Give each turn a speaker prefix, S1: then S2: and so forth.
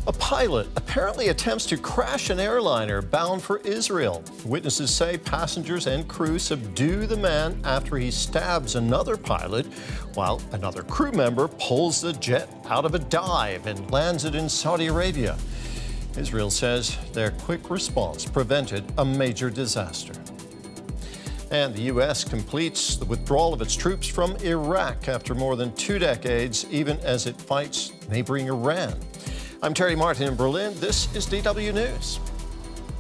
S1: A pilot apparently attempts to crash an airliner bound for Israel. Witnesses say passengers and crew subdue the man after he stabs another pilot, while another crew member pulls the jet out of a dive and lands it in Saudi Arabia. Israel says their quick response prevented a major disaster. And the U.S. completes the withdrawal of its troops from Iraq after more than 2 decades, even as it fights neighboring Iran. I'm Terry Martin in Berlin. This is DW News.